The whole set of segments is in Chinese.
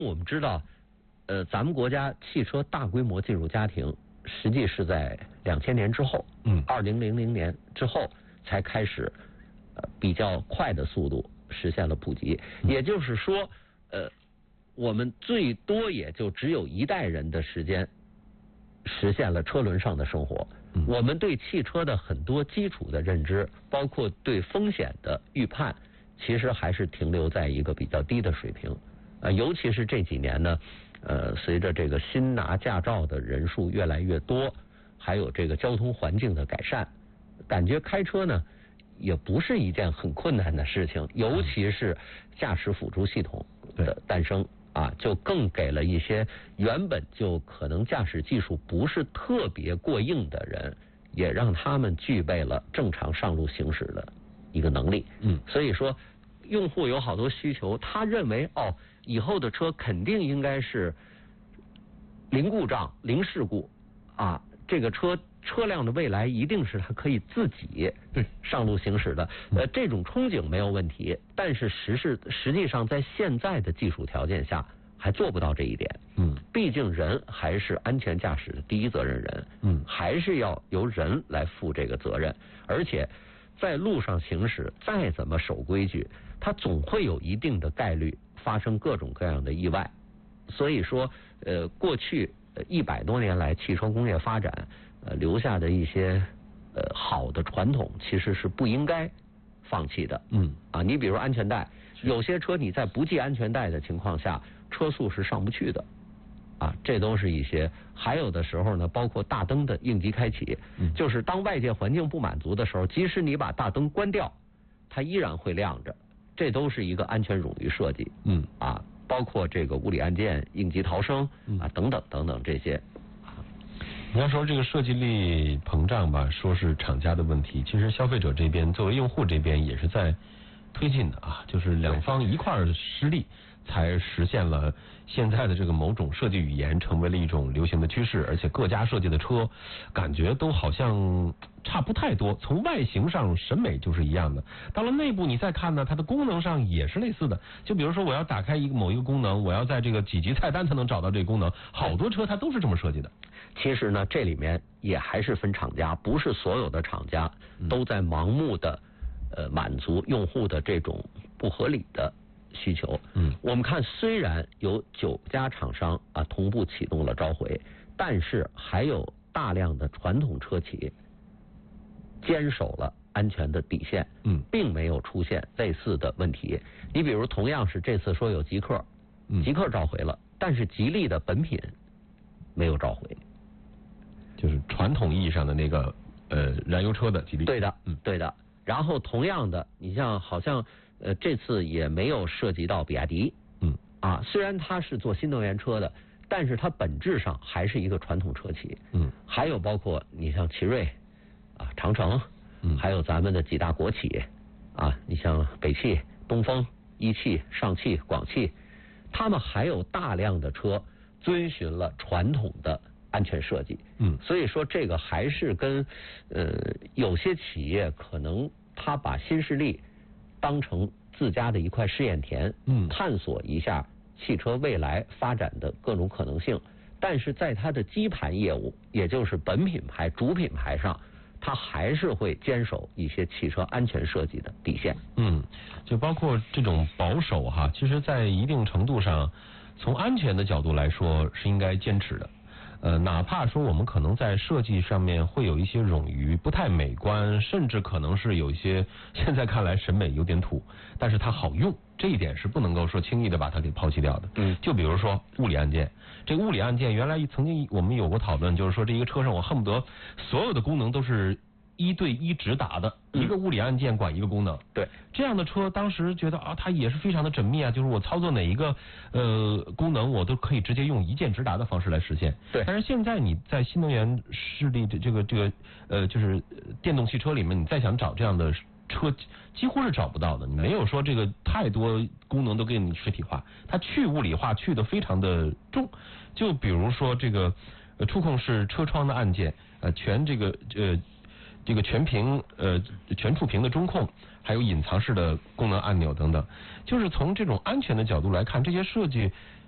我们知道，咱们国家汽车大规模进入家庭，实际是在2000年之后，2000年之后才开始比较快的速度实现了普及。也就是说，我们最多也就只有一代人的时间实现了车轮上的生活。我们对汽车的很多基础的认知，包括对风险的预判，其实还是停留在一个比较低的水平。尤其是这几年呢，随着这个新拿驾照的人数越来越多，还有这个交通环境的改善，感觉开车呢也不是一件很困难的事情，尤其是驾驶辅助系统的诞生啊，就更给了一些原本就可能驾驶技术不是特别过硬的人，也让他们具备了正常上路行驶的一个能力。所以说用户有好多需求，他认为以后的车肯定应该是零故障、零事故啊，这个车辆的未来一定是它可以自己上路行驶的。这种憧憬没有问题，但是实际上在现在的技术条件下还做不到这一点。毕竟人还是安全驾驶的第一责任人。还是要由人来负这个责任，而且在路上行驶再怎么守规矩，它总会有一定的概率发生各种各样的意外。所以说过去100多年来汽车工业发展留下的一些好的传统，其实是不应该放弃的。你比如安全带，有些车你在不系安全带的情况下，车速是上不去的啊，这都是一些。还有的时候呢，包括大灯的应急开启，就是当外界环境不满足的时候，即使你把大灯关掉，它依然会亮着，这都是一个安全冗余设计。包括这个物理按键、应急逃生啊等等等等这些。 你要说这个设计力膨胀吧，说是厂家的问题，其实消费者这边作为用户这边也是在推进的啊，就是两方一块儿施力，才实现了现在的这个某种设计语言成为了一种流行的趋势。而且各家设计的车感觉都好像差不太多，从外形上审美就是一样的，到了内部你再看呢，它的功能上也是类似的。就比如说我要打开某一个功能，我要在这个几级菜单才能找到这个功能，好多车它都是这么设计的。 其实呢，这里面也还是分厂家，不是所有的厂家都在盲目的满足用户的这种不合理的需求。我们看虽然有9家厂商同步启动了召回，但是还有大量的传统车企坚守了安全的底线，并没有出现类似的问题。你比如同样是这次说有极客，极客召回了，但是吉利的本品没有召回， 就是传统意义上的那个燃油车的吉利。 对的，对的。然后同样的，你像好像这次也没有涉及到比亚迪，虽然它是做新能源车的，但是它本质上还是一个传统车企。还有包括你像奇瑞长城，还有咱们的几大国企你像北汽、东风、一汽、上汽、广汽，他们还有大量的车遵循了传统的安全设计。所以说这个还是跟有些企业可能他把新势力当成自家的一块试验田，探索一下汽车未来发展的各种可能性，但是在它的基盘业务，也就是本品牌、主品牌上，它还是会坚守一些汽车安全设计的底线。 就包括这种保守哈，其实在一定程度上，从安全的角度来说是应该坚持的。哪怕说我们可能在设计上面会有一些冗余，不太美观，甚至可能是有一些现在看来审美有点土，但是它好用，这一点是不能够说轻易的把它给抛弃掉的。就比如说物理按键，这个物理按键原来曾经我们有过讨论，就是说这一个车上我恨不得所有的功能都是1对1直达的，一个物理按键管一个功能。 对， 这样的车当时觉得它也是非常的缜密就是我操作哪一个功能我都可以直接用一键直达的方式来实现。 对， 但是现在你在新能源势力的这个就是电动汽车里面，你再想找这样的车几乎是找不到的。你没有说这个太多功能都给你实体化，它去物理化去的非常的重。就比如说这个触控式车窗的按键，全全屏全触屏的中控，还有隐藏式的功能按钮等等，就是从这种安全的角度来看，这些设计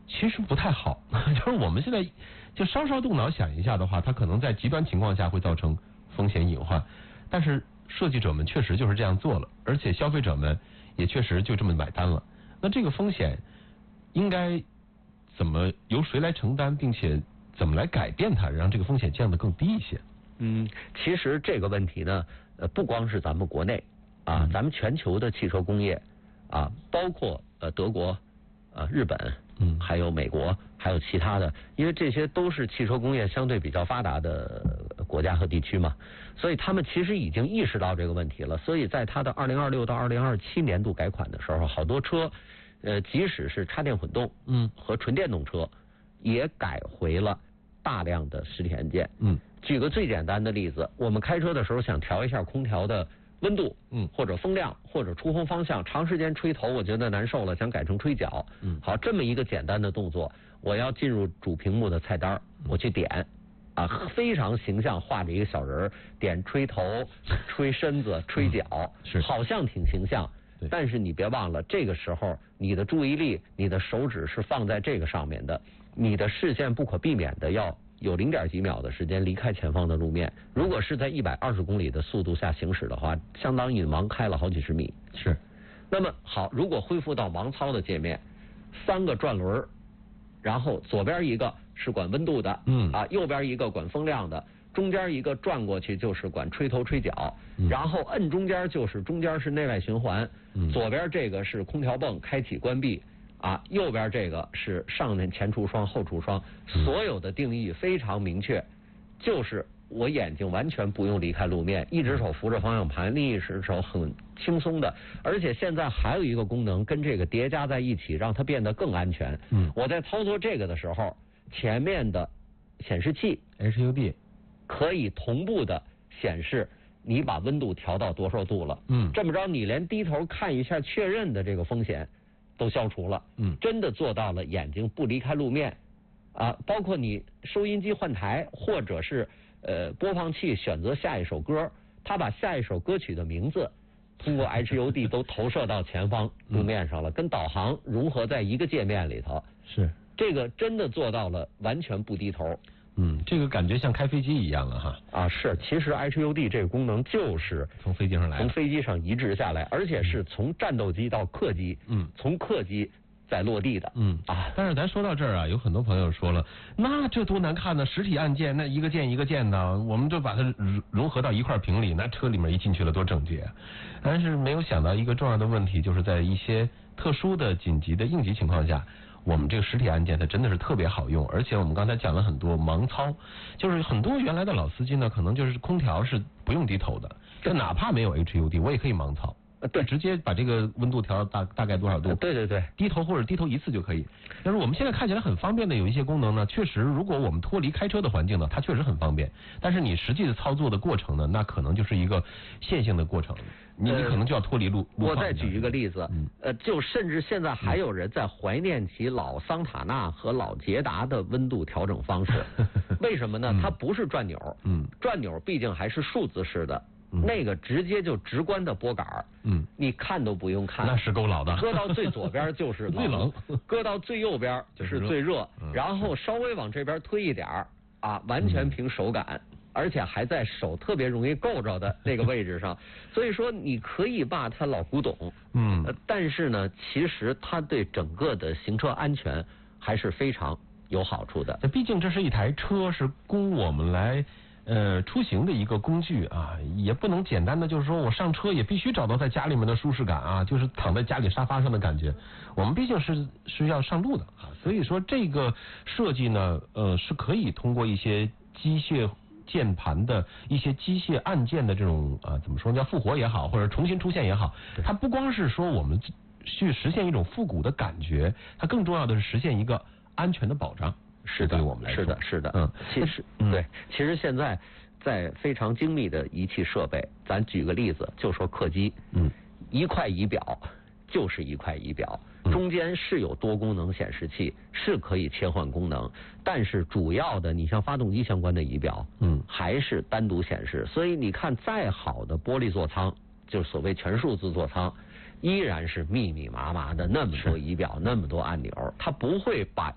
其实不太好，就是我们现在就稍稍动脑想一下的话，它可能在极端情况下会造成风险隐患，但是设计者们确实就是这样做了，而且消费者们也确实就这么买单了。那这个风险应该怎么由谁来承担，并且怎么来改变它，让这个风险降得更低一些？ 其实这个问题呢，不光是咱们国内啊，咱们全球的汽车工业啊，包括德国、日本，还有美国，还有其他的，因为这些都是汽车工业相对比较发达的国家和地区嘛，所以他们其实已经意识到这个问题了。所以在它的2026到2027年度改款的时候，好多车，即使是插电混动，和纯电动车，也改回了大量的实体按键。举个最简单的例子，我们开车的时候想调一下空调的温度，或者风量，或者出风方向，长时间吹头我觉得难受了，想改成吹脚。好，这么一个简单的动作，我要进入主屏幕的菜单，我去点，非常形象画着一个小人，点吹头、吹身子、吹脚，好像挺形象。但是你别忘了，这个时候你的注意力、你的手指是放在这个上面的，你的视线不可避免的要有0.几秒的时间离开前方的路面。如果是在120公里的速度下行驶的话，相当于盲开了好几十米。 是。 那么好，如果恢复到盲操的界面，3个转轮，然后左边一个是管温度的，右边一个管风量的，中间一个转过去就是管吹头吹脚，然后摁中间就是中间是内外循环，左边这个是空调泵开启关闭，右边这个是上面前橱窗后橱窗，所有的定义非常明确，就是我眼睛完全不用离开路面，一只手扶着方向盘，另一只手很轻松的。而且现在还有一个功能跟这个叠加在一起，让它变得更安全。我在操作这个的时候，前面的显示器 HUD 可以同步的显示你把温度调到多少度了。这么着你连低头看一下确认的这个风险都消除了。真的做到了眼睛不离开路面。包括你收音机换台，或者是播放器选择下一首歌，它把下一首歌曲的名字通过 HUD 都投射到前方路面上了，跟导航融合在一个界面里头。 是， 这个真的做到了完全不低头。 这个感觉像开飞机一样了哈。 是，其实 HUD 这个功能就是从飞机上来的， 从飞机上移植下来，而且是从战斗机到客机，从客机在落地的。 但是咱说到这儿有很多朋友说了，那这多难看呢，实体按键那一个键一个键的，我们就把它融合到一块屏里，那车里面一进去了多整洁。但是没有想到一个重要的问题，就是在一些特殊的紧急的应急情况下，我们这个实体按键它真的是特别好用，而且我们刚才讲了很多盲操，就是很多原来的老司机呢，可能就是空调是不用低头的，就哪怕没有 HUD 我也可以盲操。 对， 直接把这个温度调到大概多少度？ 对， 低头或者低头一次就可以。但是我们现在看起来很方便的有一些功能呢，确实如果我们脱离开车的环境呢，它确实很方便。但是你实际的操作的过程呢，那可能就是一个线性的过程，你可能就要脱离路况。 我再举一个例子，就甚至现在还有人在怀念起老桑塔纳和老捷达的温度调整方式。为什么呢？它不是转钮，转钮毕竟还是数字式的。那个直接就直观的拨杆，你看都不用看， 那是够老的。 搁到最左边就是最冷， 搁到最右边就是最热，然后稍微往这边推一点完全凭手感，而且还在手特别容易够着的那个位置上。所以说你可以骂它老古董，但是呢，其实它对整个的行车安全还是非常有好处的。 毕竟这是一台车，是供我们来出行的一个工具也不能简单的就是说我上车也必须找到在家里面的舒适感就是躺在家里沙发上的感觉。我们毕竟是要上路的所以说这个设计呢，是可以通过一些机械键盘的一些机械按键的这种怎么说叫复活也好，或者重新出现也好，它不光是说我们去实现一种复古的感觉，它更重要的是实现一个安全的保障。 是的，是的，其实对，其实现在在非常精密的仪器设备，咱举个例子，就说客机，一块仪表就是一块仪表，中间是有多功能显示器，是可以切换功能，但是主要的你像发动机相关的仪表，还是单独显示。所以你看再好的玻璃座舱，就是所谓全数字座舱，依然是密密麻麻的那么多仪表，那么多按钮，它不会把